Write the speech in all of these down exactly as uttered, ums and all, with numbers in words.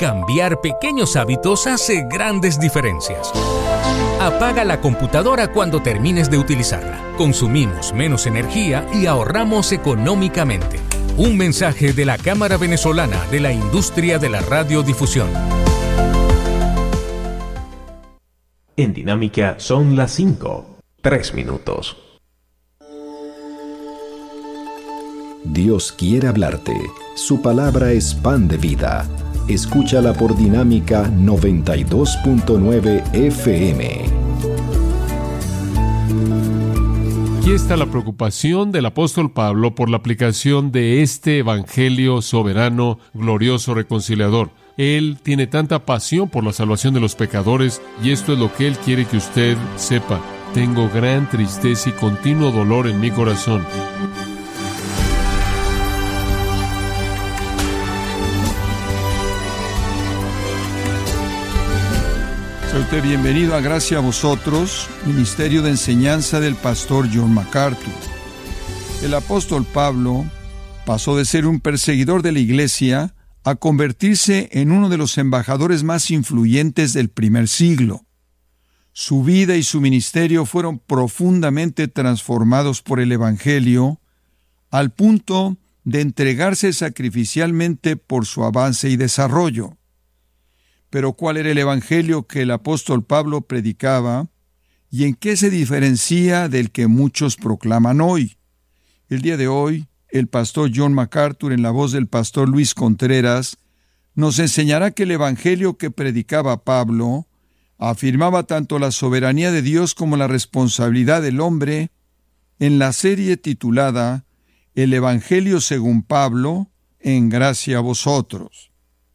Cambiar pequeños hábitos hace grandes diferencias. Apaga la computadora cuando termines de utilizarla. Consumimos menos energía y ahorramos económicamente. Un mensaje de la Cámara Venezolana de la Industria de la Radiodifusión. En Dinámica son las cinco, tres minutos. Dios quiere hablarte. Su palabra es pan de vida. Escúchala por Dinámica noventa y dos punto nueve F M. Aquí está la preocupación del apóstol Pablo por la aplicación de este evangelio soberano, glorioso, reconciliador. Él tiene tanta pasión por la salvación de los pecadores, y esto es lo que él quiere que usted sepa. Tengo gran tristeza y continuo dolor en mi corazón. Sea usted bienvenido a Gracia a Vosotros, Ministerio de Enseñanza del Pastor John MacArthur. El apóstol Pablo pasó de ser un perseguidor de la iglesia a convertirse en uno de los embajadores más influyentes del primer siglo. Su vida y su ministerio fueron profundamente transformados por el Evangelio, al punto de entregarse sacrificialmente por su avance y desarrollo. Pero ¿cuál era el evangelio que el apóstol Pablo predicaba y en qué se diferencia del que muchos proclaman hoy? El día de hoy, el pastor John MacArthur, en la voz del pastor Luis Contreras, nos enseñará que el evangelio que predicaba Pablo afirmaba tanto la soberanía de Dios como la responsabilidad del hombre en la serie titulada El Evangelio según Pablo, en gracia a vosotros.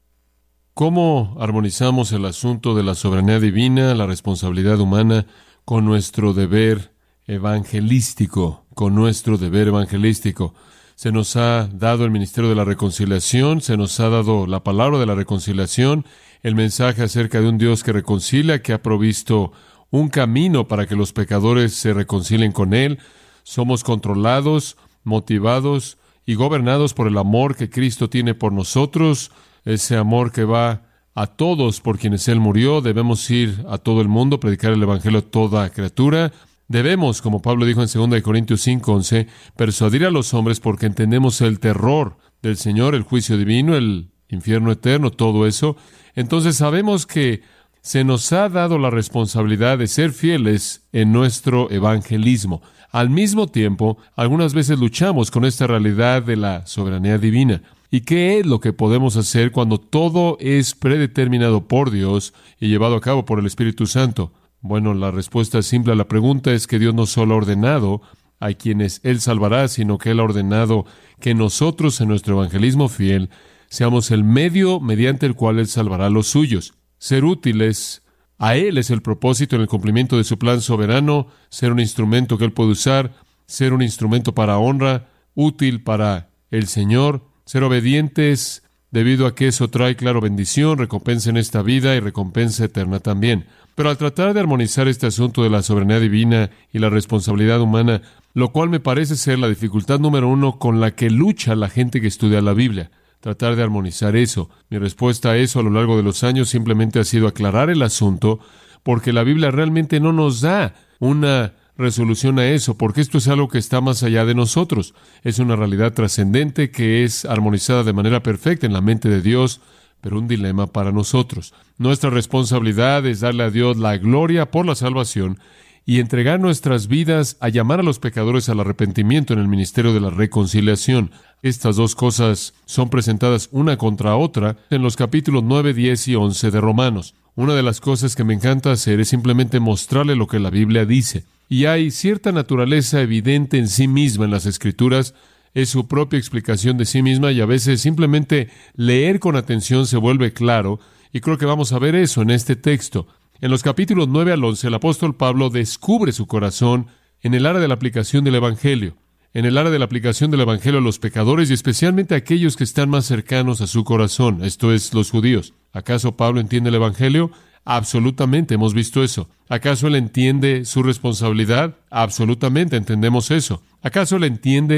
¿Cómo armonizamos el asunto de la soberanía divina, la responsabilidad humana, con nuestro deber evangelístico, con nuestro deber evangelístico? Se nos ha dado el ministerio de la reconciliación, se nos ha dado la palabra de la reconciliación, el mensaje acerca de un Dios que reconcilia, que ha provisto un camino para que los pecadores se reconcilien con Él. Somos controlados, motivados y gobernados por el amor que Cristo tiene por nosotros, ese amor que va a todos por quienes Él murió. Debemos ir a todo el mundo, predicar el Evangelio a toda criatura. Debemos, como Pablo dijo en segunda de Corintios cinco once, persuadir a los hombres porque entendemos el terror del Señor, el juicio divino, el infierno eterno, todo eso. Entonces sabemos que se nos ha dado la responsabilidad de ser fieles en nuestro evangelismo. Al mismo tiempo, algunas veces luchamos con esta realidad de la soberanía divina. ¿Y qué es lo que podemos hacer cuando todo es predeterminado por Dios y llevado a cabo por el Espíritu Santo? Bueno, la respuesta simple a la pregunta es que Dios no solo ha ordenado a quienes Él salvará, sino que Él ha ordenado que nosotros en nuestro evangelismo fiel seamos el medio mediante el cual Él salvará a los suyos. Ser útiles a Él es el propósito en el cumplimiento de su plan soberano, ser un instrumento que Él puede usar, ser un instrumento para honra, útil para el Señor, ser obedientes debido a que eso trae, claro, bendición, recompensa en esta vida y recompensa eterna también. Pero al tratar de armonizar este asunto de la soberanía divina y la responsabilidad humana, lo cual me parece ser la dificultad número uno con la que lucha la gente que estudia la Biblia, tratar de armonizar eso. Mi respuesta a eso a lo largo de los años simplemente ha sido aclarar el asunto, porque la Biblia realmente no nos da una resolución a eso, porque esto es algo que está más allá de nosotros. Es una realidad trascendente que es armonizada de manera perfecta en la mente de Dios, pero un dilema para nosotros. Nuestra responsabilidad es darle a Dios la gloria por la salvación y entregar nuestras vidas a llamar a los pecadores al arrepentimiento en el ministerio de la reconciliación. Estas dos cosas son presentadas una contra otra en los capítulos nueve, diez y once de Romanos. Una de las cosas que me encanta hacer es simplemente mostrarle lo que la Biblia dice. Y hay cierta naturaleza evidente en sí misma en las Escrituras, es su propia explicación de sí misma, y a veces simplemente leer con atención se vuelve claro, y creo que vamos a ver eso en este texto. En los capítulos nueve al once, el apóstol Pablo descubre su corazón en el área de la aplicación del Evangelio, en el área de la aplicación del Evangelio a los pecadores y especialmente a aquellos que están más cercanos a su corazón, esto es, los judíos. ¿Acaso Pablo entiende el Evangelio? Absolutamente, hemos visto eso. ¿Acaso él entiende su responsabilidad? Absolutamente, entendemos eso. ¿Acaso él entiende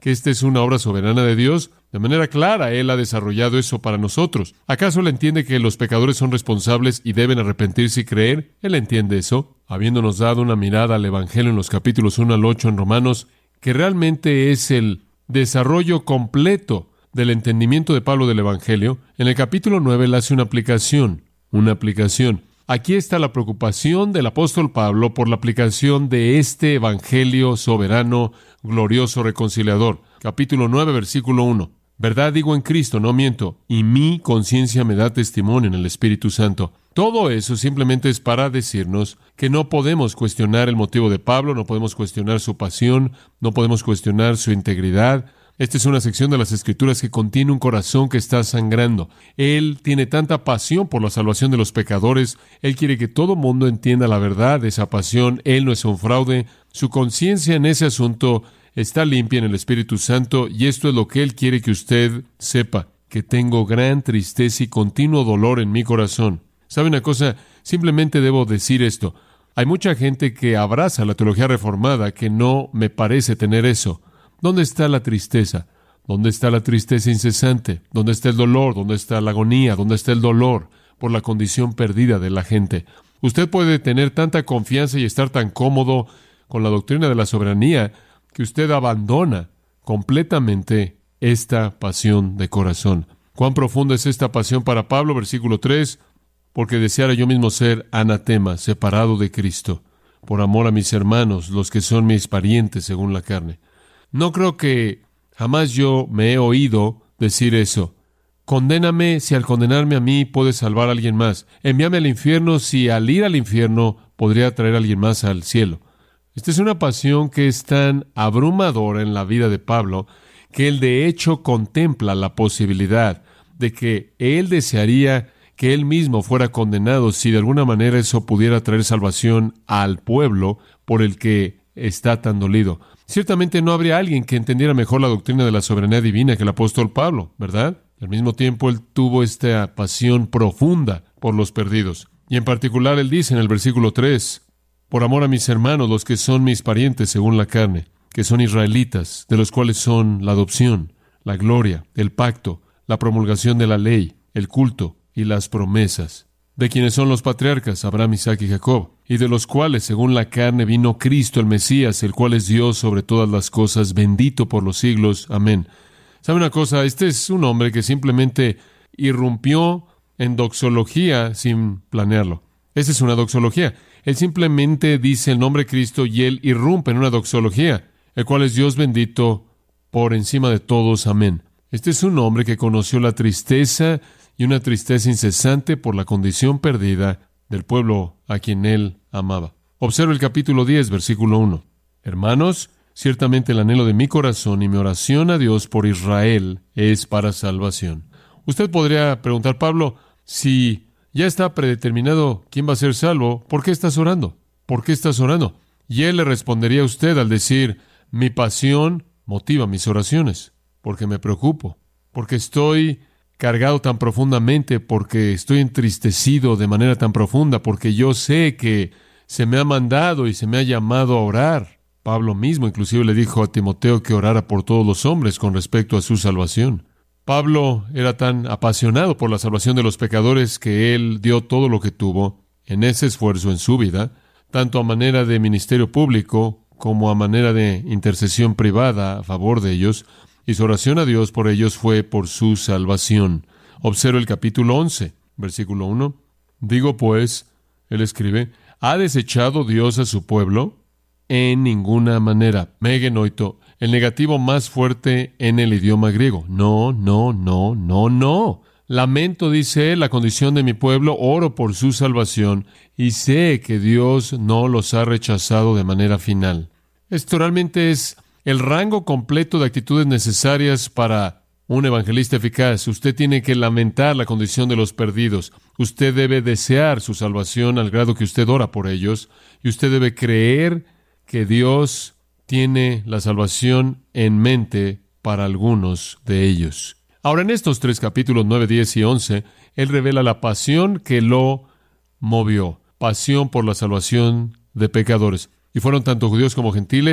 que esta es una obra soberana de Dios? De manera clara, Él ha desarrollado eso para nosotros. ¿Acaso Él entiende que los pecadores son responsables y deben arrepentirse y creer? Él entiende eso, habiéndonos dado una mirada al Evangelio en los capítulos uno al ocho en Romanos, que realmente es el desarrollo completo del entendimiento de Pablo del Evangelio. En el capítulo nueve Él hace una aplicación, una aplicación. Aquí está la preocupación del apóstol Pablo por la aplicación de este Evangelio soberano, glorioso, reconciliador. Capítulo nueve, versículo uno. Verdad digo en Cristo, no miento, y mi conciencia me da testimonio en el Espíritu Santo. Todo eso simplemente es para decirnos que no podemos cuestionar el motivo de Pablo, no podemos cuestionar su pasión, no podemos cuestionar su integridad. Esta es una sección de las Escrituras que contiene un corazón que está sangrando. Él tiene tanta pasión por la salvación de los pecadores. Él quiere que todo mundo entienda la verdad de esa pasión. Él no es un fraude. Su conciencia en ese asunto está limpia en el Espíritu Santo, y esto es lo que Él quiere que usted sepa, que tengo gran tristeza y continuo dolor en mi corazón. ¿Sabe una cosa? Simplemente debo decir esto. Hay mucha gente que abraza la teología reformada que no me parece tener eso. ¿Dónde está la tristeza? ¿Dónde está la tristeza incesante? ¿Dónde está el dolor? ¿Dónde está la agonía? ¿Dónde está el dolor por la condición perdida de la gente? Usted puede tener tanta confianza y estar tan cómodo con la doctrina de la soberanía que usted abandona completamente esta pasión de corazón. ¿Cuán profunda es esta pasión para Pablo? Versículo tres. Porque deseara yo mismo ser anatema, separado de Cristo, por amor a mis hermanos, los que son mis parientes según la carne. No creo que jamás yo me he oído decir eso. Condéname si al condenarme a mí puedes salvar a alguien más. Envíame al infierno si al ir al infierno podría traer a alguien más al cielo. Esta es una pasión que es tan abrumadora en la vida de Pablo que él de hecho contempla la posibilidad de que él desearía que él mismo fuera condenado si de alguna manera eso pudiera traer salvación al pueblo por el que está tan dolido. Ciertamente no habría alguien que entendiera mejor la doctrina de la soberanía divina que el apóstol Pablo, ¿verdad? Al mismo tiempo, él tuvo esta pasión profunda por los perdidos. Y en particular, él dice en el versículo tres, por amor a mis hermanos, los que son mis parientes según la carne, que son israelitas, de los cuales son la adopción, la gloria, el pacto, la promulgación de la ley, el culto y las promesas, de quienes son los patriarcas, Abraham, Isaac y Jacob, y de los cuales, según la carne, vino Cristo el Mesías, el cual es Dios sobre todas las cosas, bendito por los siglos. Amén. ¿Sabe una cosa? Este es un hombre que simplemente irrumpió en doxología sin planearlo. Esa es una doxología. Él simplemente dice el nombre de Cristo y él irrumpe en una doxología, el cual es Dios bendito por encima de todos. Amén. Este es un hombre que conoció la tristeza y una tristeza incesante por la condición perdida del pueblo a quien él amaba. Observa el capítulo diez, versículo uno. Hermanos, ciertamente el anhelo de mi corazón y mi oración a Dios por Israel es para salvación. Usted podría preguntar, Pablo, si ya está predeterminado quién va a ser salvo, ¿por qué estás orando? ¿Por qué estás orando? Y él le respondería a usted al decir, mi pasión motiva mis oraciones, porque me preocupo, porque estoy cargado tan profundamente, porque estoy entristecido de manera tan profunda, porque yo sé que se me ha mandado y se me ha llamado a orar. Pablo mismo inclusive le dijo a Timoteo que orara por todos los hombres con respecto a su salvación. Pablo era tan apasionado por la salvación de los pecadores que él dio todo lo que tuvo en ese esfuerzo en su vida, tanto a manera de ministerio público como a manera de intercesión privada a favor de ellos, y su oración a Dios por ellos fue por su salvación. Observa el capítulo once, versículo uno. Digo pues, él escribe, ¿ha desechado Dios a su pueblo? En ninguna manera. Megenoito, el negativo más fuerte en el idioma griego. No, no, no, no, no. Lamento, dice él, la condición de mi pueblo, oro por su salvación, y sé que Dios no los ha rechazado de manera final. Esto realmente es el rango completo de actitudes necesarias para un evangelista eficaz. Usted tiene que lamentar la condición de los perdidos. Usted debe desear su salvación al grado que usted ora por ellos. Y usted debe creer que Dios tiene la salvación en mente para algunos de ellos. Ahora, en estos tres capítulos, nueve, diez y once, él revela la pasión que lo movió. Pasión por la salvación de pecadores. Y fueron tanto judíos como gentiles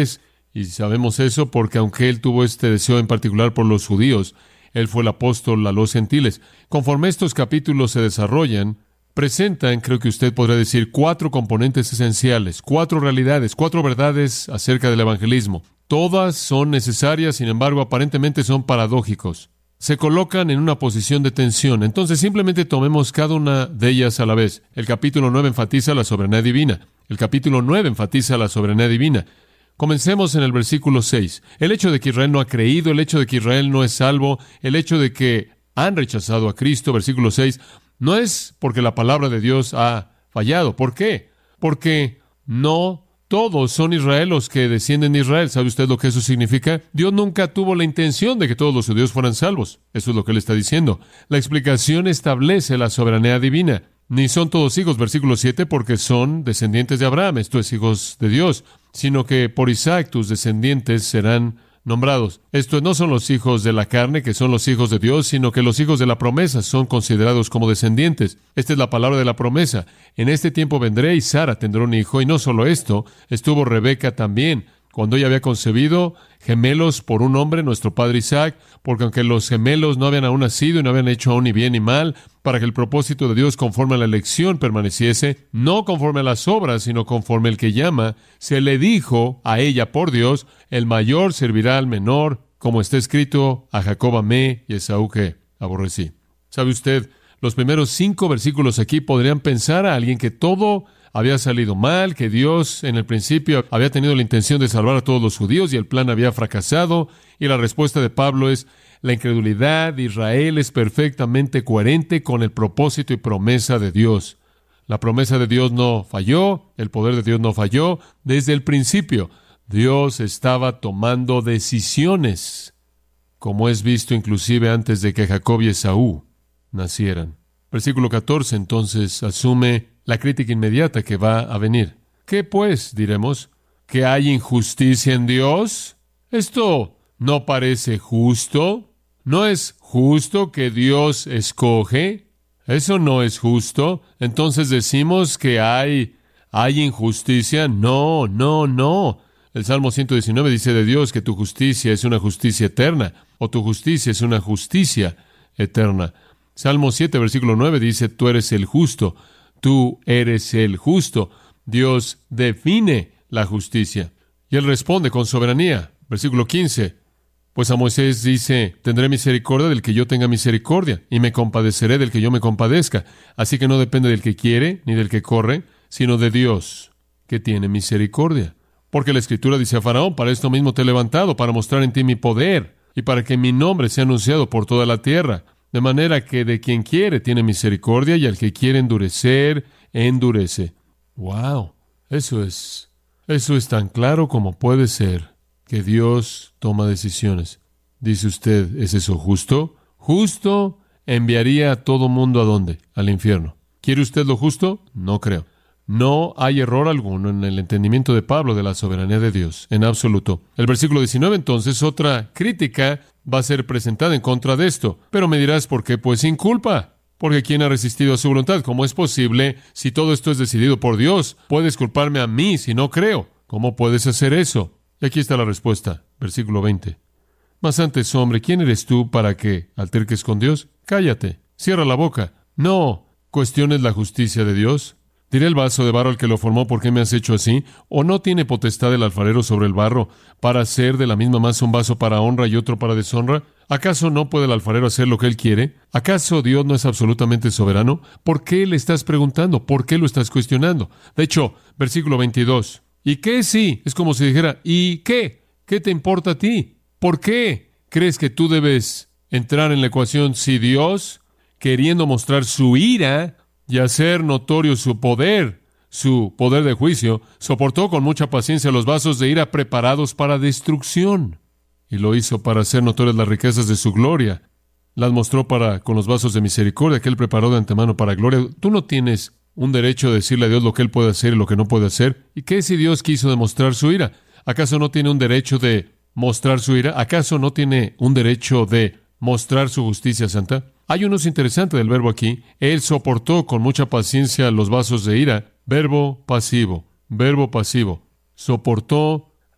Y sabemos eso porque aunque él tuvo este deseo en particular por los judíos, él fue el apóstol a los gentiles. Conforme estos capítulos se desarrollan, presentan, creo que usted podrá decir, cuatro componentes esenciales, cuatro realidades, cuatro verdades acerca del evangelismo. Todas son necesarias, sin embargo, aparentemente son paradójicos. Se colocan en una posición de tensión. Entonces, simplemente tomemos cada una de ellas a la vez. El capítulo nueve enfatiza la soberanía divina. El capítulo nueve enfatiza la soberanía divina. Comencemos en el versículo seis. El hecho de que Israel no ha creído, el hecho de que Israel no es salvo, el hecho de que han rechazado a Cristo, versículo seis, no es porque la palabra de Dios ha fallado. ¿Por qué? Porque no todos son Israel los que descienden de Israel. ¿Sabe usted lo que eso significa? Dios nunca tuvo la intención de que todos los judíos fueran salvos. Eso es lo que él está diciendo. La explicación establece la soberanía divina. Ni son todos hijos, versículo siete, porque son descendientes de Abraham, esto es, hijos de Dios, sino que por Isaac tus descendientes serán nombrados. Esto no son los hijos de la carne, que son los hijos de Dios, sino que los hijos de la promesa son considerados como descendientes. Esta es la palabra de la promesa. En este tiempo vendré y Sara tendrá un hijo, y no solo esto, estuvo Rebeca también, cuando ella había concebido gemelos por un hombre, nuestro padre Isaac, porque aunque los gemelos no habían aún nacido y no habían hecho aún ni bien ni mal, para que el propósito de Dios conforme a la elección permaneciese, no conforme a las obras, sino conforme el que llama, se le dijo a ella por Dios, el mayor servirá al menor, como está escrito, a Jacob amé y a Esaú que aborrecí. ¿Sabe usted? Los primeros cinco versículos aquí podrían pensar a alguien que todo había salido mal, que Dios en el principio había tenido la intención de salvar a todos los judíos y el plan había fracasado, y la respuesta de Pablo es, la incredulidad de Israel es perfectamente coherente con el propósito y promesa de Dios. La promesa de Dios no falló, el poder de Dios no falló, desde el principio. Dios estaba tomando decisiones, como es visto inclusive antes de que Jacob y Esaú nacieran. Versículo catorce, entonces, asume la crítica inmediata que va a venir. ¿Qué pues, diremos? ¿Que hay injusticia en Dios? ¿Esto no parece justo? ¿No es justo que Dios escoge? ¿Eso no es justo? Entonces decimos que hay, hay injusticia. No, no, no. El Salmo ciento diecinueve dice de Dios que tu justicia es una justicia eterna, o tu justicia es una justicia eterna. Salmo siete, versículo nueve dice, tú eres el justo. Tú eres el justo. Dios define la justicia. Y él responde con soberanía. Versículo quince. Pues a Moisés dice, tendré misericordia del que yo tenga misericordia, y me compadeceré del que yo me compadezca. Así que no depende del que quiere, ni del que corre, sino de Dios, que tiene misericordia. Porque la Escritura dice a Faraón, para esto mismo te he levantado, para mostrar en ti mi poder, y para que mi nombre sea anunciado por toda la tierra. De manera que de quien quiere tiene misericordia, y al que quiere endurecer, endurece. ¡Wow! Eso es, eso es tan claro como puede ser, que Dios toma decisiones. Dice usted, ¿es eso justo? Justo enviaría a todo mundo ¿a dónde? Al infierno. ¿Quiere usted lo justo? No creo. No hay error alguno en el entendimiento de Pablo de la soberanía de Dios, en absoluto. El versículo diecinueve, entonces, otra crítica va a ser presentada en contra de esto. Pero me dirás, ¿por qué? Pues sin culpa. Porque ¿quién ha resistido a su voluntad? ¿Cómo es posible, si todo esto es decidido por Dios? ¿Puedes culparme a mí si no creo? ¿Cómo puedes hacer eso? Y aquí está la respuesta, versículo veinte. Mas antes, hombre, ¿quién eres tú para que alterques con Dios? Cállate, cierra la boca. No cuestiones la justicia de Dios. ¿Diré el vaso de barro al que lo formó, por qué me has hecho así? ¿O no tiene potestad el alfarero sobre el barro para hacer de la misma masa un vaso para honra y otro para deshonra? ¿Acaso no puede el alfarero hacer lo que él quiere? ¿Acaso Dios no es absolutamente soberano? ¿Por qué le estás preguntando? ¿Por qué lo estás cuestionando? De hecho, versículo veintidós. ¿Y qué sí? Es como si dijera, ¿y qué? ¿Qué te importa a ti? ¿Por qué crees que tú debes entrar en la ecuación si Dios, queriendo mostrar su ira y hacer notorio su poder, su poder de juicio, soportó con mucha paciencia los vasos de ira preparados para destrucción? Y lo hizo para hacer notorias las riquezas de su gloria. Las mostró para con los vasos de misericordia que Él preparó de antemano para gloria. Tú no tienes un derecho de decirle a Dios lo que Él puede hacer y lo que no puede hacer. ¿Y qué si Dios quiso demostrar su ira? ¿Acaso no tiene un derecho de mostrar su ira? ¿Acaso no tiene un derecho de mostrar su justicia santa? Hay un uso interesante del verbo aquí. Él soportó con mucha paciencia los vasos de ira. Verbo pasivo. Verbo pasivo. Soportó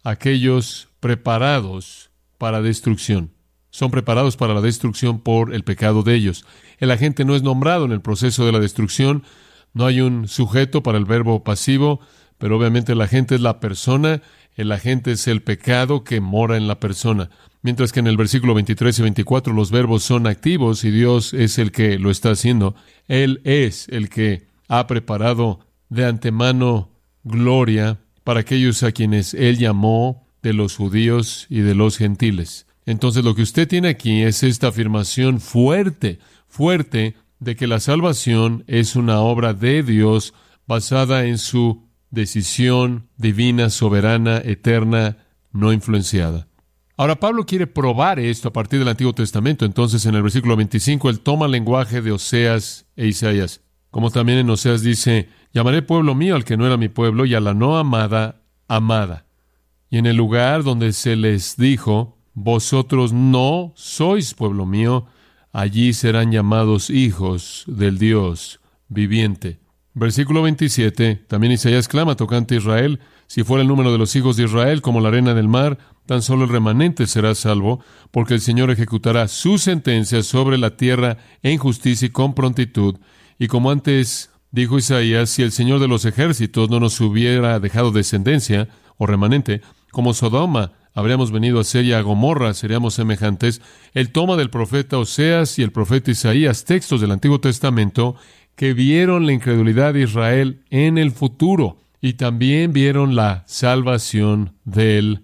aquellos preparados para destrucción. Son preparados para la destrucción por el pecado de ellos. El agente no es nombrado en el proceso de la destrucción. No hay un sujeto para el verbo pasivo, pero obviamente el agente es la persona. El agente es el pecado que mora en la persona. Mientras que en el versículo veintitrés y veinticuatro los verbos son activos y Dios es el que lo está haciendo. Él es el que ha preparado de antemano gloria para aquellos a quienes Él llamó de los judíos y de los gentiles. Entonces lo que usted tiene aquí es esta afirmación fuerte, fuerte, de que la salvación es una obra de Dios basada en su decisión divina, soberana, eterna, no influenciada. Ahora, Pablo quiere probar esto a partir del Antiguo Testamento. Entonces, en el versículo veinticinco, él toma el lenguaje de Oseas e Isaías. Como también en Oseas dice, llamaré pueblo mío al que no era mi pueblo, y a la no amada, amada. Y en el lugar donde se les dijo, vosotros no sois pueblo mío, allí serán llamados hijos del Dios viviente. Versículo veintisiete, también Isaías clama tocante a Israel, si fuera el número de los hijos de Israel como la arena del mar, tan solo el remanente será salvo, porque el Señor ejecutará su sentencia sobre la tierra en justicia y con prontitud. Y como antes dijo Isaías, si el Señor de los ejércitos no nos hubiera dejado descendencia o remanente, como Sodoma habríamos venido a ser, y a Gomorra seríamos semejantes. Él toma del profeta Oseas y el profeta Isaías textos del Antiguo Testamento que vieron la incredulidad de Israel en el futuro y también vieron la salvación del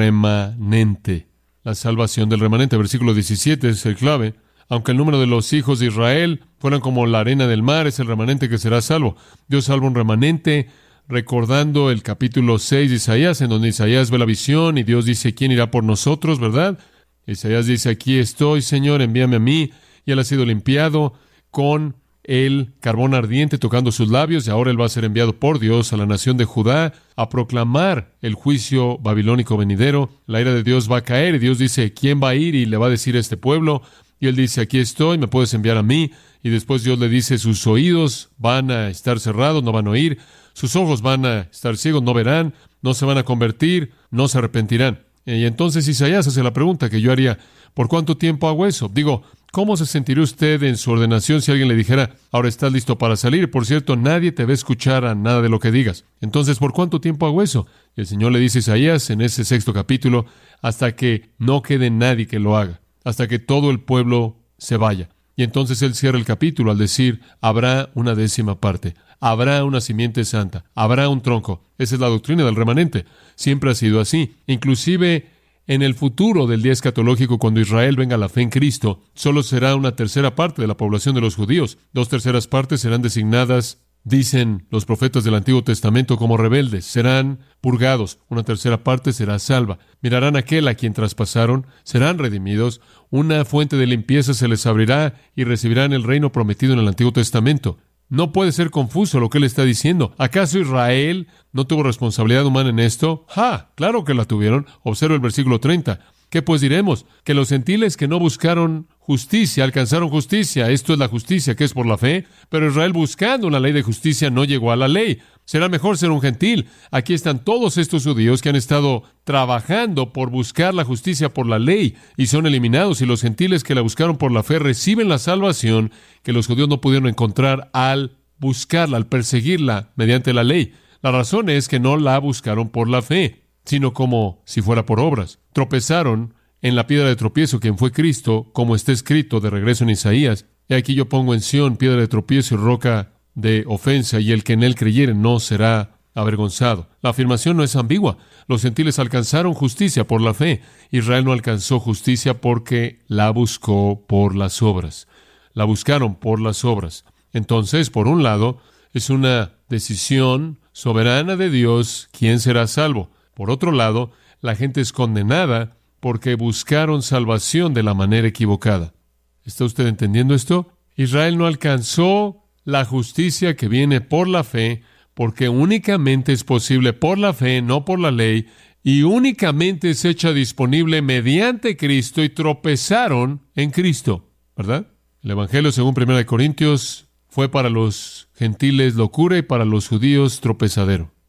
remanente. La salvación del remanente. Versículo diecisiete es el clave. Aunque el número de los hijos de Israel fueran como la arena del mar, es el remanente que será salvo. Dios salva un remanente, recordando el capítulo seis de Isaías, en donde Isaías ve la visión y Dios dice, ¿quién irá por nosotros, verdad? Isaías dice, aquí estoy, Señor, envíame a mí. Y él ha sido limpiado con el carbón ardiente tocando sus labios, y ahora él va a ser enviado por Dios a la nación de Judá a proclamar el juicio babilónico venidero. La ira de Dios va a caer, y Dios dice, ¿quién va a ir? Y le va a decir a este pueblo, y él dice, aquí estoy, me puedes enviar a mí. Y después Dios le dice, sus oídos van a estar cerrados, no van a oír. Sus ojos van a estar ciegos, no verán, no se van a convertir, no se arrepentirán. Y entonces Isaías hace la pregunta que yo haría, ¿por cuánto tiempo hago eso? Digo, ¿cómo se sentiría usted en su ordenación si alguien le dijera, ahora estás listo para salir? Por cierto, nadie te va a escuchar a nada de lo que digas. Entonces, ¿por cuánto tiempo hago eso? Y el Señor le dice a Isaías en ese sexto capítulo, hasta que no quede nadie que lo haga, hasta que todo el pueblo se vaya. Y entonces él cierra el capítulo al decir, habrá una décima parte, habrá una simiente santa, habrá un tronco. Esa es la doctrina del remanente. Siempre ha sido así. Inclusive en el futuro del día escatológico, cuando Israel venga a la fe en Cristo, solo será una tercera parte de la población de los judíos. Dos terceras partes serán designadas, dicen los profetas del Antiguo Testamento, como rebeldes. Serán purgados. Una tercera parte será salva. Mirarán a aquel a quien traspasaron, serán redimidos. Una fuente de limpieza se les abrirá y recibirán el reino prometido en el Antiguo Testamento. No puede ser confuso lo que él está diciendo. ¿Acaso Israel no tuvo responsabilidad humana en esto? ¡Ja! Claro que la tuvieron. Observa el versículo treinta. ¿Qué pues diremos? Que los gentiles que no buscaron justicia alcanzaron justicia. Esto es la justicia que es por la fe. Pero Israel, buscando una ley de justicia, no llegó a la ley. Será mejor ser un gentil. Aquí están todos estos judíos que han estado trabajando por buscar la justicia por la ley y son eliminados, y los gentiles que la buscaron por la fe reciben la salvación que los judíos no pudieron encontrar al buscarla, al perseguirla mediante la ley. La razón es que no la buscaron por la fe, sino como si fuera por obras. Tropezaron en la piedra de tropiezo, quien fue Cristo, como está escrito de regreso en Isaías. Y aquí yo pongo en Sión piedra de tropiezo y roca de ofensa, y el que en él creyere no será avergonzado. La afirmación no es ambigua. Los gentiles alcanzaron justicia por la fe. Israel no alcanzó justicia porque la buscó por las obras. La buscaron por las obras. Entonces, por un lado, es una decisión soberana de Dios quién será salvo. Por otro lado, la gente es condenada porque buscaron salvación de la manera equivocada. ¿Está usted entendiendo esto? Israel no alcanzó la justicia que viene por la fe, porque únicamente es posible por la fe, no por la ley, y únicamente es hecha disponible mediante Cristo, y tropezaron en Cristo, ¿verdad? El Evangelio, según primera de Corintios, fue para los gentiles locura y para los judíos tropezadero.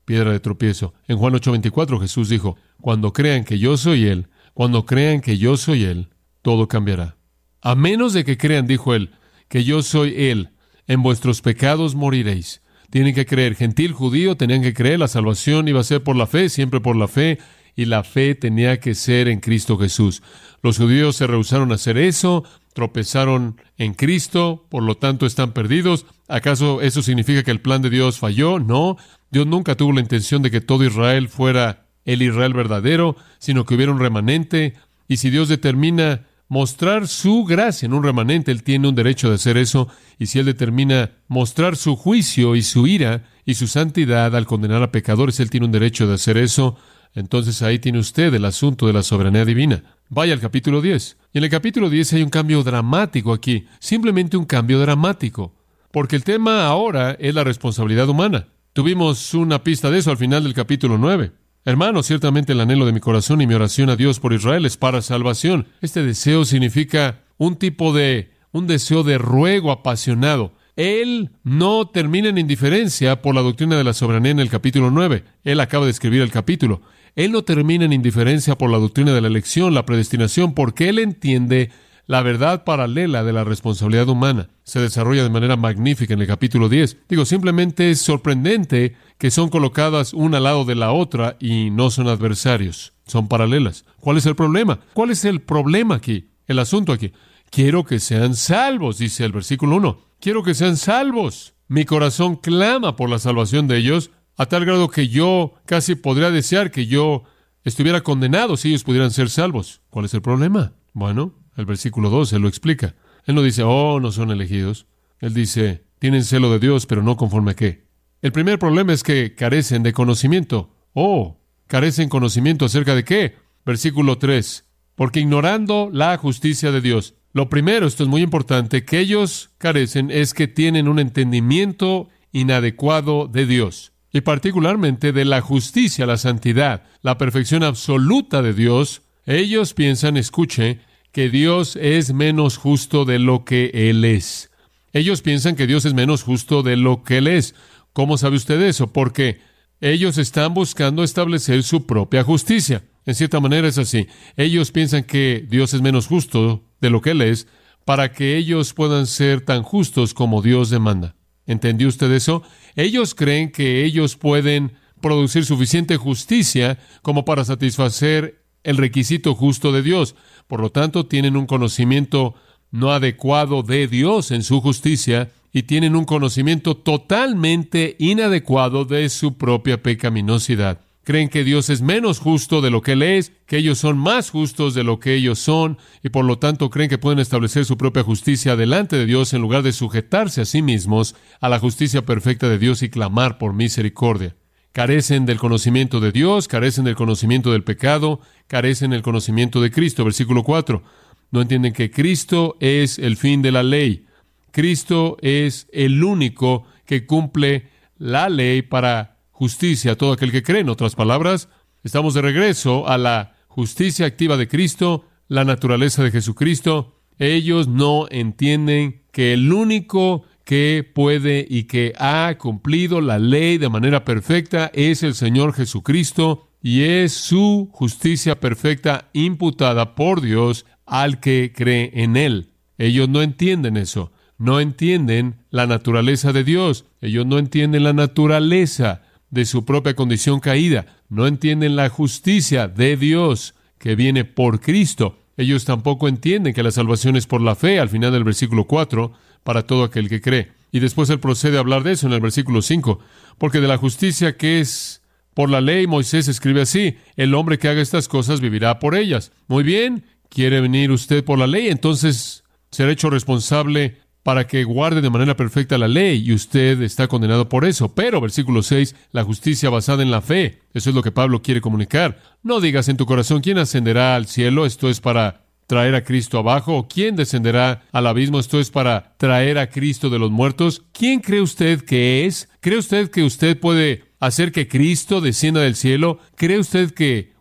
piedra de tropiezo. En Juan ocho veinticuatro Jesús dijo, cuando crean que yo soy Él, cuando crean que yo soy Él, todo cambiará. A menos de que crean, dijo Él, que yo soy Él, en vuestros pecados moriréis. Tienen que creer, gentil, judío, tenían que creer, la salvación iba a ser por la fe, siempre por la fe, y la fe tenía que ser en Cristo Jesús. Los judíos se rehusaron a hacer eso, tropezaron en Cristo, por lo tanto están perdidos. ¿Acaso eso significa que el plan de Dios falló? No, Dios nunca tuvo la intención de que todo Israel fuera el Israel verdadero, sino que hubiera un remanente, y si Dios determina mostrar su gracia en un remanente, Él tiene un derecho de hacer eso, y si Él determina mostrar su juicio y su ira y su santidad al condenar a pecadores, Él tiene un derecho de hacer eso. Entonces ahí tiene usted el asunto de la soberanía divina. Vaya al capítulo diez. Y en el capítulo diez hay un cambio dramático aquí, simplemente un cambio dramático, porque el tema ahora es la responsabilidad humana. Tuvimos una pista de eso al final del capítulo nueve. Hermanos, ciertamente el anhelo de mi corazón y mi oración a Dios por Israel es para salvación. Este deseo significa un tipo de, un deseo de ruego apasionado. Él no termina en indiferencia por la doctrina de la soberanía en el capítulo nueve. Él acaba de escribir el capítulo. Él no termina en indiferencia por la doctrina de la elección, la predestinación, porque Él entiende la verdad paralela de la responsabilidad humana. Se desarrolla de manera magnífica en el capítulo diez. Digo, simplemente es sorprendente que son colocadas una al lado de la otra y no son adversarios, son paralelas. ¿Cuál es el problema? ¿Cuál es el problema aquí? El asunto aquí. Quiero que sean salvos, dice el versículo uno. Quiero que sean salvos. Mi corazón clama por la salvación de ellos, a tal grado que yo casi podría desear que yo estuviera condenado si ellos pudieran ser salvos. ¿Cuál es el problema? Bueno, el versículo dos se lo explica. Él no dice, oh, no son elegidos. Él dice, tienen celo de Dios, pero no conforme a qué. El primer problema es que carecen de conocimiento. Oh, carecen conocimiento acerca de qué. Versículo tres. Porque ignorando la justicia de Dios. Lo primero, esto es muy importante, que ellos carecen es que tienen un entendimiento inadecuado de Dios. Y particularmente de la justicia, la santidad, la perfección absoluta de Dios. Ellos piensan, escuche, que Dios es menos justo de lo que Él es. Ellos piensan que Dios es menos justo de lo que Él es. ¿Cómo sabe usted eso? Porque ellos están buscando establecer su propia justicia. En cierta manera es así. Ellos piensan que Dios es menos justo de lo que Él es para que ellos puedan ser tan justos como Dios demanda. ¿Entendió usted eso? Ellos creen que ellos pueden producir suficiente justicia como para satisfacer el requisito justo de Dios. Por lo tanto, tienen un conocimiento no adecuado de Dios en su justicia y tienen un conocimiento totalmente inadecuado de su propia pecaminosidad. Creen que Dios es menos justo de lo que Él es, que ellos son más justos de lo que ellos son, y por lo tanto creen que pueden establecer su propia justicia delante de Dios en lugar de sujetarse a sí mismos a la justicia perfecta de Dios y clamar por misericordia. Carecen del conocimiento de Dios, carecen del conocimiento del pecado, carecen del conocimiento de Cristo. Versículo cuatro. No entienden que Cristo es el fin de la ley. Cristo es el único que cumple la ley para justicia a todo aquel que cree. En otras palabras, estamos de regreso a la justicia activa de Cristo, la naturaleza de Jesucristo. Ellos no entienden que el único que puede y que ha cumplido la ley de manera perfecta es el Señor Jesucristo, y es su justicia perfecta imputada por Dios al que cree en Él. Ellos no entienden eso. No entienden la naturaleza de Dios. Ellos no entienden la naturaleza de su propia condición caída. No entienden la justicia de Dios que viene por Cristo. Ellos tampoco entienden que la salvación es por la fe, al final del versículo cuatro, para todo aquel que cree. Y después él procede a hablar de eso en el versículo cinco. Porque de la justicia que es por la ley, Moisés escribe así: el hombre que haga estas cosas vivirá por ellas. Muy bien, ¿quiere venir usted por la ley? Entonces será hecho responsable para que guarde de manera perfecta la ley, y usted está condenado por eso. Pero, versículo seis, la justicia basada en la fe. Eso es lo que Pablo quiere comunicar. No digas en tu corazón, ¿quién ascenderá al cielo? Esto es para traer a Cristo abajo. ¿O quién descenderá al abismo? Esto es para traer a Cristo de los muertos. ¿Quién cree usted que es? ¿Cree usted que usted puede hacer que Cristo descienda del cielo? ¿Cree usted que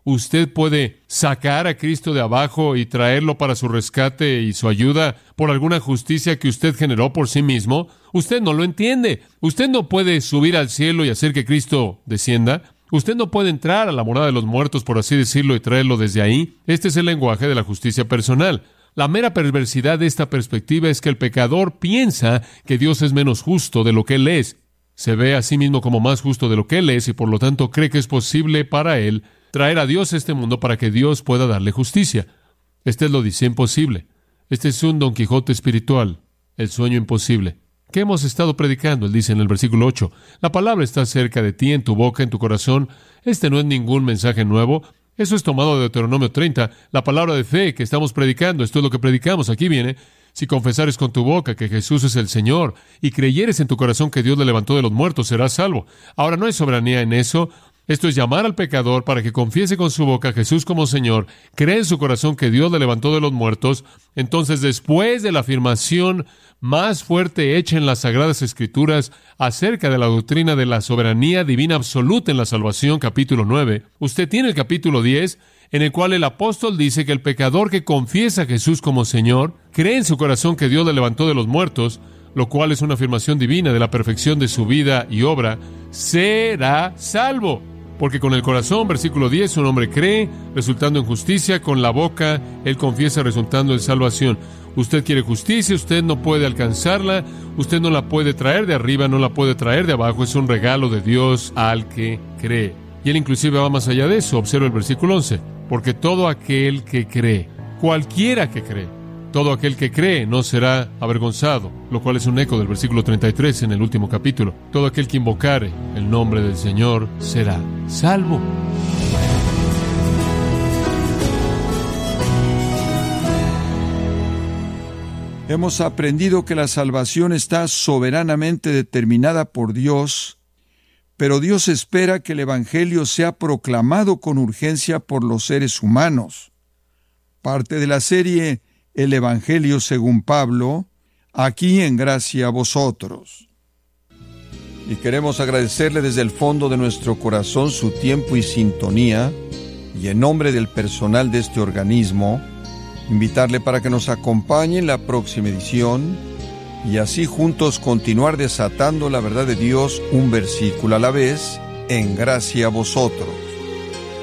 usted puede sacar a Cristo de abajo y traerlo para su rescate y su ayuda por alguna justicia que usted generó por sí mismo, usted no lo entiende. Usted no puede subir al cielo y hacer que Cristo descienda. Usted no puede entrar a la morada de los muertos, por así decirlo, y traerlo desde ahí. Este es el lenguaje de la justicia personal. La mera perversidad de esta perspectiva es que el pecador piensa que Dios es menos justo de lo que Él es. Se ve a sí mismo como más justo de lo que Él es y por lo tanto cree que es posible para Él traer a Dios a este mundo para que Dios pueda darle justicia. Este es lo dice imposible. Este es un Don Quijote espiritual, el sueño imposible. ¿Qué hemos estado predicando? Él dice en el versículo ocho, la palabra está cerca de ti, en tu boca, en tu corazón. Este no es ningún mensaje nuevo. Eso es tomado de Deuteronomio treinta, la palabra de fe que estamos predicando. Esto es lo que predicamos. Aquí viene, si confesares con tu boca que Jesús es el Señor y creyeres en tu corazón que Dios le levantó de los muertos, serás salvo. Ahora, no hay soberanía en eso. Esto es llamar al pecador para que confiese con su boca a Jesús como Señor, cree en su corazón que Dios le levantó de los muertos. Entonces, después de la afirmación más fuerte hecha en las Sagradas Escrituras acerca de la doctrina de la soberanía divina absoluta en la salvación, capítulo nueve, usted tiene el capítulo diez, en el cual el apóstol dice que el pecador que confiesa a Jesús como Señor, cree en su corazón que Dios le levantó de los muertos, lo cual es una afirmación divina de la perfección de su vida y obra, será salvo. Porque con el corazón, versículo diez, un hombre cree, resultando en justicia, con la boca, él confiesa, resultando en salvación. Usted quiere justicia, usted no puede alcanzarla, usted no la puede traer de arriba, no la puede traer de abajo, es un regalo de Dios al que cree. Y él inclusive va más allá de eso, observa el versículo once, porque todo aquel que cree, cualquiera que cree, todo aquel que cree no será avergonzado, lo cual es un eco del versículo treinta y tres en el último capítulo. Todo aquel que invocare el nombre del Señor será salvo. Hemos aprendido que la salvación está soberanamente determinada por Dios, pero Dios espera que el Evangelio sea proclamado con urgencia por los seres humanos. Parte de la serie El Evangelio según Pablo, aquí en Gracia a Vosotros. Y queremos agradecerle desde el fondo de nuestro corazón su tiempo y sintonía, y en nombre del personal de este organismo, invitarle para que nos acompañe en la próxima edición, y así juntos continuar desatando la verdad de Dios un versículo a la vez, en Gracia a Vosotros.